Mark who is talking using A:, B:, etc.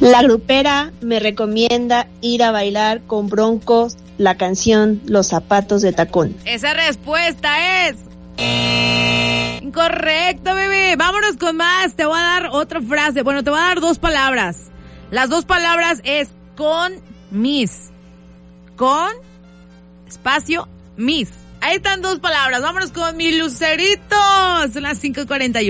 A: La grupera me recomienda ir a bailar con Broncos la canción Los zapatos de tacón.
B: Esa respuesta es incorrecta, bebé. Vámonos con más. Te voy a dar otra frase. Bueno, te voy a dar 2 palabras. Las 2 palabras es con mis. Con espacio mis. Ahí están 2 palabras. Vámonos con mis luceritos. Son las 5:41.